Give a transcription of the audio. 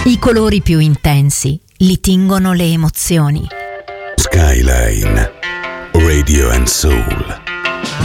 I colori più intensi li tingono le emozioni. Skyline Radio and Soul.